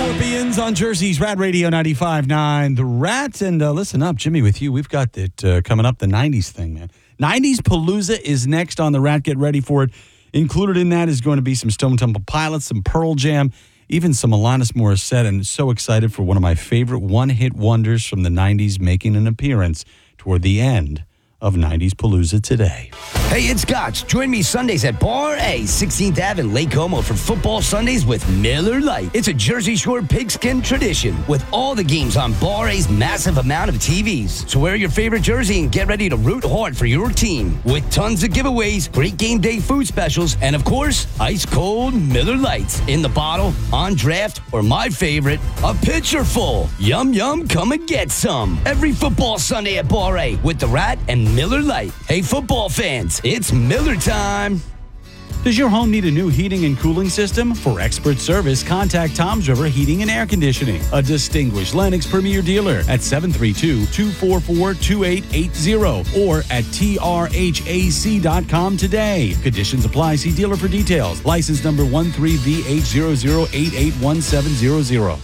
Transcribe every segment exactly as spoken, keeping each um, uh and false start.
Scorpions on Jersey's Rat Radio ninety-five point nine. The Rat, and uh, listen up, Jimmy, with you. We've got it uh, coming up, the nineties thing, man. nineties Palooza is next on the Rat. Get ready for it. Included in that is going to be some Stone Temple Pilots, some Pearl Jam, even some Alanis Morissette, and so excited for one of my favorite one-hit wonders from the nineties making an appearance toward the end of nineties Palooza today. Hey, it's Gotch. Join me Sundays at Bar A, sixteenth Avenue, Lake Como for Football Sundays with Miller Lite. It's a Jersey Shore pigskin tradition with all the games on Bar A's massive amount of T Vs. So wear your favorite jersey and get ready to root hard for your team with tons of giveaways, great game day food specials, and of course, ice cold Miller Lites in the bottle, on draft, or my favorite, a pitcher full. Yum, yum, come and get some. Every football Sunday at Bar A with the Rat and Miller Lite. Hey, football fans, it's Miller time. Does your home need a new heating and cooling system? For expert service, contact Tom's River Heating and Air Conditioning, a distinguished Lennox Premier dealer at seven three two, two four four, two eight eight zero or at T R H A C dot com today. Conditions apply. See dealer for details. License number one three V H zero zero eight eight one seven zero zero.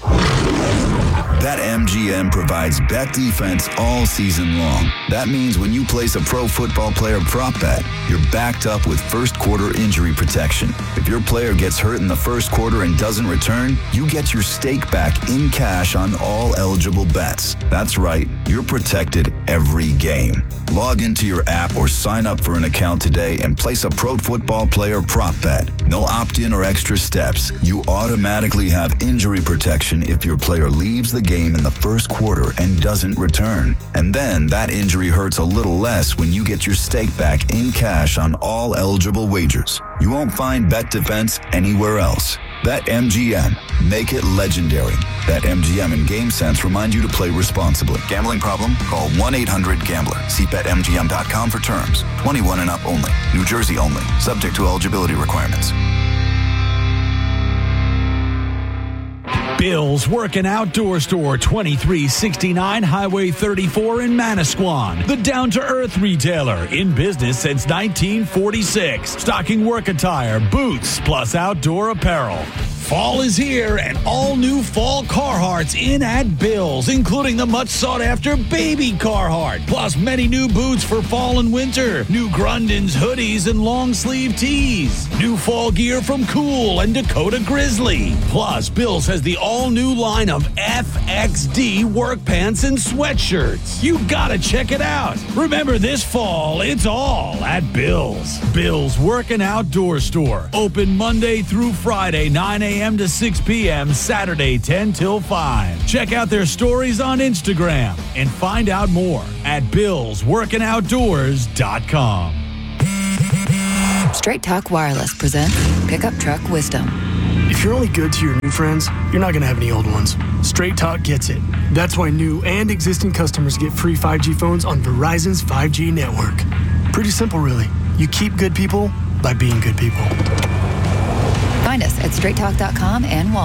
BetMGM provides bet defense all season long. That means when you place a pro football player prop bet, you're backed up with first quarter injury protection. If your player gets hurt in the first quarter and doesn't return, you get your stake back in cash on all eligible bets. That's right, you're protected every game. Log into your app or sign up for an account today and place a pro football player prop bet. No opt-in or extra steps. You automatically have injury protection if your player leaves the game in the first quarter and doesn't return. And then that injury hurts a little less when you get your stake back in cash on all eligible wagers. You won't find Bet Defense anywhere else. BetMGM. Make it legendary. BetMGM and GameSense remind you to play responsibly. Gambling problem? Call one eight hundred gambler. See Bet M G M dot com for terms. twenty-one and up only. New Jersey only. Subject to eligibility requirements. Bill's Working Outdoor Store, twenty-three sixty-nine Highway thirty-four in Manasquan. The down-to-earth retailer, in business since nineteen forty-six. Stocking work attire, boots, plus outdoor apparel. Fall is here, and all new fall Carhartts in at Bill's, including the much sought-after Baby Carhartt, plus many new boots for fall and winter, new Grundens hoodies and long-sleeve tees, new fall gear from Cool and Dakota Grizzly. Plus, Bill's has the all-new line of F X D work pants and sweatshirts. You gotta check it out. Remember, this fall, it's all at Bill's. Bill's Working Outdoor Store, open Monday through Friday, nine a.m. to six p.m., Saturday ten till five. Check out their stories on Instagram and find out more at bills working outdoors dot com. Straight Talk Wireless presents Pickup Truck Wisdom. If you're only good to your new friends, you're not going to have any old ones. Straight Talk gets it. That's why new and existing customers get free five G phones on Verizon's five G network. Pretty simple, really. You keep good people by being good people. Find us at straight talk dot com and Walmart.